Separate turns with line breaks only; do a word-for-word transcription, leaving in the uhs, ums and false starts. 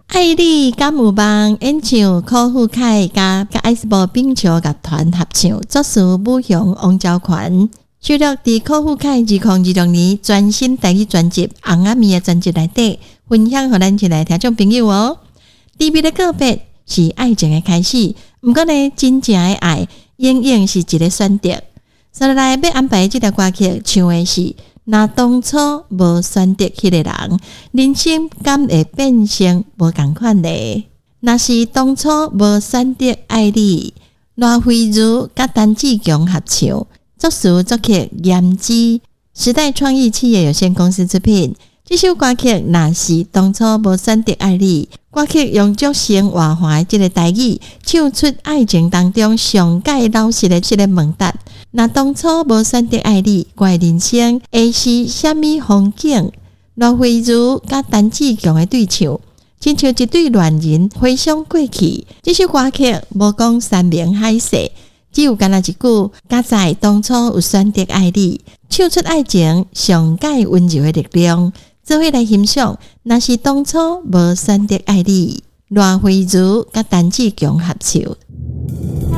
爱你敢有梦，演唱柯富凯甲甲艾斯伯冰球乐团合唱，作词武雄、王昭权，收录伫柯富凯二零二六年全新台语专辑《红阿咪》的专辑内底，分享给咱亲爱听众朋友哦。离别的告别是爱情的开始，不过呢，真正的爱永远是一个选择。所以来要安排这条歌曲，唱的是。若当初无选择迄个人，人生敢会变成无同款呢？若是当初无选择爱你，赖慧如甲陈志强合唱，作词作曲严之，时代创意企业有限公司出品。这首歌曲若是当初无选择爱你，歌曲用足生活化的这个台语，唱出爱情当中上界老实的这个问答。若当初无选择爱你，我的人生会是什么风景？罗慧如甲陈志强的对唱，亲像一对恋人回想过去。这首歌曲无讲山明海誓，只有干那一句：假在当初有选择爱你，唱出爱情上界温柔的力量。做伙来欣赏，若是当初无选择爱你，罗慧如甲陈志强合唱。